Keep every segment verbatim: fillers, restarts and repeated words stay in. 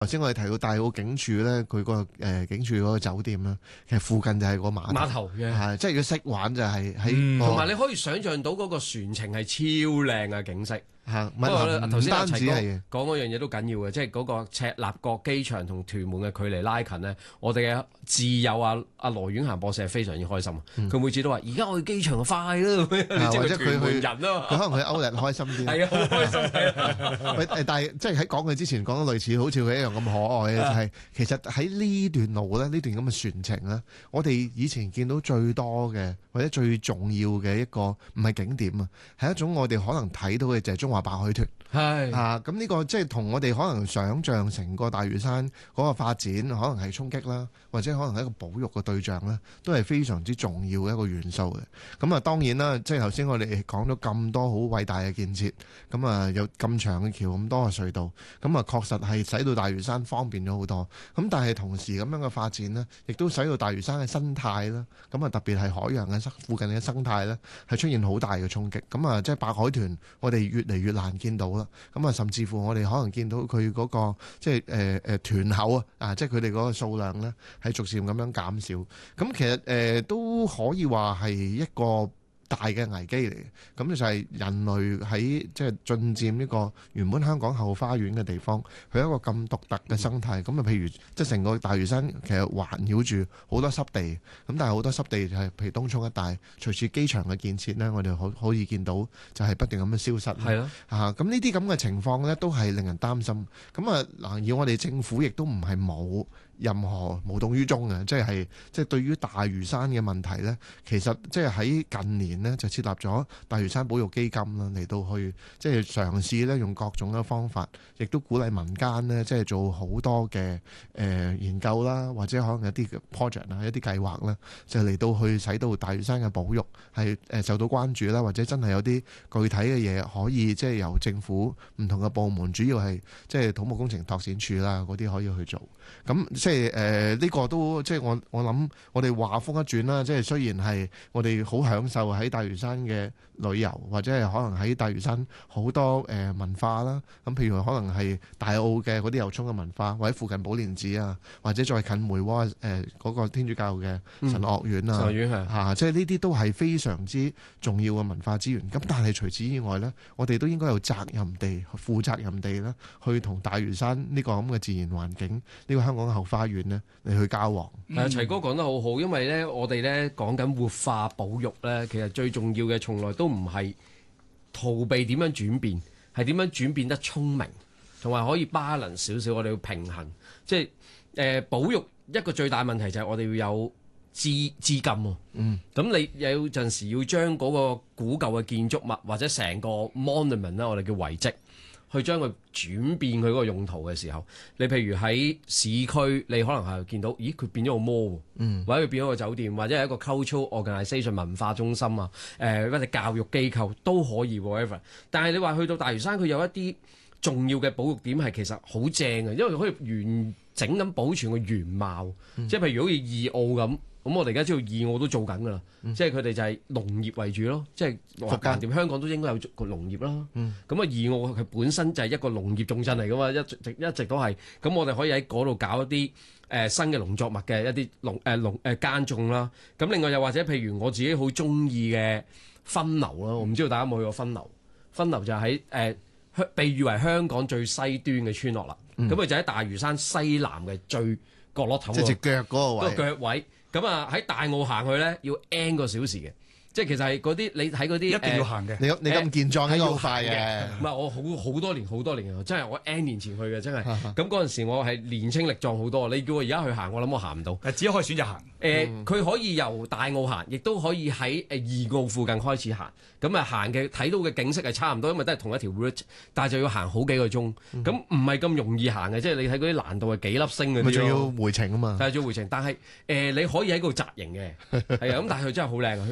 頭先我哋提到大澳警署咧，佢個誒警署嗰個酒店啦，其實附近就係個碼碼頭嘅， 係即係如果識玩就係喺同埋你可以想像到嗰個船程係超靚嘅景色。 嚇， 不過咧，頭先阿齊哥係講嗰樣嘢都緊要嘅，即係嗰個赤鱲角機場同屯門嘅距離拉近咧，我哋嘅摯友啊阿羅婉嫻博士係非常之開心啊！佢、嗯、每次都話：而家我去機場就快啦， 或者佢去人啊嘛， 佢可能去歐日開心啲。 係啊，好開心係但係即係喺講佢之前講得類似，好似佢一樣咁可愛嘅，就係、是、其實喺呢段路咧，呢段咁嘅船程咧，我哋以前見到最多嘅或者最重要嘅一個唔係景點啊，係一種我哋可能睇到嘅就係中華白海豚。 係啊，咁呢個即係同我哋可能想像成個大嶼山嗰個發展，可能係衝擊啦，或者可能係一個保育嘅對象啦，都係非常之重要嘅一個元素嘅。咁啊，當然啦，即係頭先我哋講咗咁多好偉大嘅建設，咁啊有咁長嘅橋，咁多嘅隧道，咁啊確實係使到大嶼山方便咗好多。咁但係同時咁樣嘅發展呢，亦都使到大嶼山嘅生態啦，咁啊特別係海洋嘅附近嘅生態呢，係出現好大嘅衝擊。咁啊，即係白海豚，我哋越嚟越難見到啦。咁啊，甚至乎我哋可能見到佢嗰個即係誒誒豚口啊，啊，即係佢哋嗰個數量咧，係逐漸咁樣減少。咁其實誒、呃、都可以話係一個大嘅危機嚟嘅，咁就係人類喺即係進佔呢個原本香港後花園嘅地方，佢一個咁獨特嘅生態。咁啊，譬如即係成個大嶼山其實環繞住好多濕地，咁但係好多濕地就係譬如東涌一帶，隨住機場嘅建設呢，我哋可可以見到就係不斷咁樣消失。係咯，啊，咁呢啲咁嘅情況呢，都係令人擔心。咁啊，嗱，而我哋政府亦都唔係冇任何無動於衷嘅，即係即係對於大嶼山嘅問題呢，其實即係喺近年呢，就設立咗大嶼山保育基金啦，嚟到去即係嘗試咧用各種嘅方法，亦都鼓勵民間呢，即係做好多嘅誒、呃、研究啦，或者可能一啲嘅 project 啊，一啲計劃啦，就嚟到去使到大嶼山嘅保育係誒受到關注啦，或者真係有啲具體嘅嘢可以即係由政府唔同嘅部門，主要係即係土木工程拓展署啦嗰啲可以去做。咁即係誒呢個都即係我我諗我哋話風一轉啦，即係雖然係我哋好享受喺大嶼山嘅旅遊，或者係可能喺大嶼山好多誒、呃、文化啦，咁譬如可能係大澳嘅嗰啲遊涌嘅文化，或者附近寶蓮寺啊，或者再近梅窩誒嗰個天主教嘅神樂院啊， 神學院係嚇，即係呢啲都係非常之重要嘅文化資源。咁但係除此以外呢，我哋都應該有責任地、負責任地咧，去同大嶼山呢個咁嘅自然環境，呢、呢個香港嘅後花園呢，嚟去交往。 係啊，齊哥講得好好，因為咧我哋咧講緊活化保育咧，其實最重要嘅從來都唔係逃避點樣轉變，係點樣轉變得聰明，同埋可以 balance 少少，我哋要平衡。即係誒、呃、保育一個最大問題就係我哋要有資資金喎。嗯，咁你有陣時要將嗰個古舊嘅建築物或者成個 monument 啦，我哋叫遺跡，去將佢轉變佢嗰個用途嘅時候，你譬如喺市區，你可能係見到，咦佢變咗個 mall，嗯，或者佢變咗個酒店，或者係一個 cultural organisation 文化中心啊，誒、呃、或者教育機構都可以 whatever。但係你話去到大嶼山，佢有一啲重要嘅保育點係其實好正嘅，因為佢可以完整咁保存個原貌，嗯、即係譬如好似二澳咁。咁我哋而家知道二澳都做緊噶啦，嗯、即係佢哋就係農業為主咯，即係復間掂香港都應該有個農業啦。咁啊、嗯、二澳佢本身就係一個農業重鎮嚟噶嘛，一直一直都係。咁我哋可以喺嗰度搞一啲誒、呃、新嘅農作物嘅一啲農誒農誒耕種啦。咁另外又或者譬如我自己好中意嘅分流啦，我唔知道大家有冇去過分流？分流就喺誒香被譽為香港最西端嘅村落啦。咁佢、嗯、就喺大嶼山西南嘅最角落頭，即係隻腳嗰個位。個腳位。咁啊喺大澳行去咧要 N 個小時嘅，即係其實係嗰啲你睇嗰啲一定要行嘅。你你咁健壯，係要快嘅。唔係我好好多年好多年啊，真係我 N 年前去嘅，真係。咁嗰陣時我係年青力壯好多。你叫我而家去行，我諗我行唔到。誒，只可以選擇行。誒，佢可以由大澳行，亦都可以喺誒二澳附近開始行。咁啊行嘅睇到嘅景色係差唔多，因為都係同一條 route，但係就要行好幾個鐘。咁唔係咁容易行嘅，即係你睇嗰啲難度係幾粒星嘅。咪仲要回程啊嘛。係仲要回程，但係誒你可以喺嗰度紮營嘅，係啊。咁但係佢真係好靚啊！我知道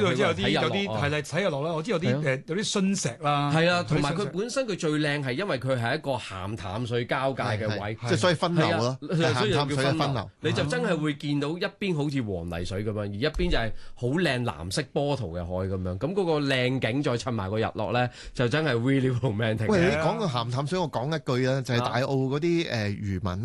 道即係有啲有啲睇日落啊係啦，睇日落啦。我知有啲係啊誒有啲筍石啦， 係啊，同埋佢有啲筍石本身佢最靚係因為佢係一個鹹淡水交界嘅位。 即係所以分流咯， 係啊，所以就鹹淡水嘅分流叫分流。。你就真係會見到一邊好似黃泥水咁樣，而一邊就係好靚藍色波圖嘅海咁樣。咁嗰個靚景再襯埋個日落咧，就真係 really romantic 喂，你嘅。 講到鹹淡水，我講一句啊，就係大澳嗰啲誒漁民